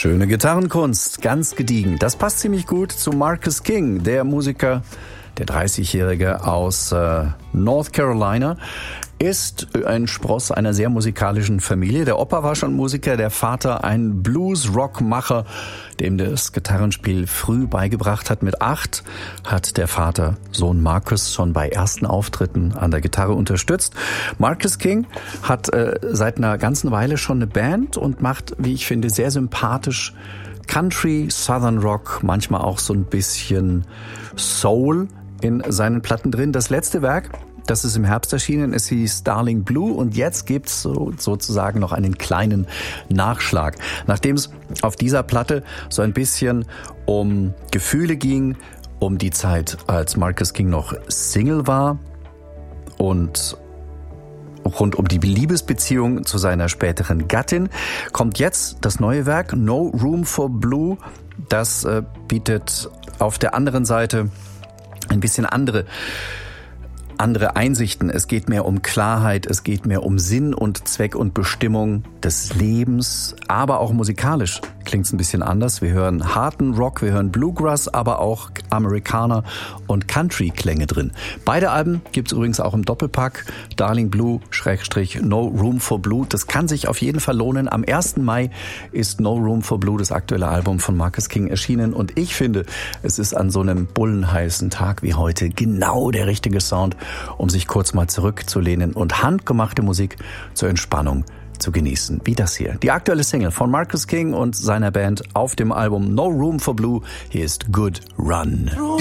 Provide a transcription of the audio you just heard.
Schöne Gitarrenkunst, ganz gediegen. Das passt ziemlich gut zu Marcus King, der Musiker, der 30-Jährige aus North Carolina, ist ein Spross einer sehr musikalischen Familie. Der Opa war schon Musiker, der Vater ein Blues-Rock-Macher, dem das Gitarrenspiel früh beigebracht hat. Mit 8 hat der Vater Sohn Marcus schon bei ersten Auftritten an der Gitarre unterstützt. Marcus King hat seit einer ganzen Weile schon eine Band und macht, wie ich finde, sehr sympathisch Country, Southern Rock, manchmal auch so ein bisschen Soul in seinen Platten drin. Das letzte Werk, das ist im Herbst erschienen, es hieß Darling Blue und jetzt gibt's sozusagen noch einen kleinen Nachschlag. Nachdem es auf dieser Platte so ein bisschen um Gefühle ging, um die Zeit, als Marcus King noch Single war und rund um die Liebesbeziehung zu seiner späteren Gattin, kommt jetzt das neue Werk No Room for Blue. Das bietet auf der anderen Seite ein bisschen andere Einsichten. Es geht mehr um Klarheit, es geht mehr um Sinn und Zweck und Bestimmung des Lebens, aber auch musikalisch klingt es ein bisschen anders. Wir hören harten Rock, wir hören Bluegrass, aber auch Amerikaner und Country-Klänge drin. Beide Alben gibt's übrigens auch im Doppelpack. Darling Blue / No Room for Blue. Das kann sich auf jeden Fall lohnen. Am 1. Mai ist No Room for Blue, das aktuelle Album von Marcus King, erschienen. Und ich finde, es ist an so einem bullenheißen Tag wie heute genau der richtige Sound, um sich kurz mal zurückzulehnen und handgemachte Musik zur Entspannung zu genießen, wie das hier. Die aktuelle Single von Marcus King und seiner Band auf dem Album No Room for Blue. Hier ist Good Run.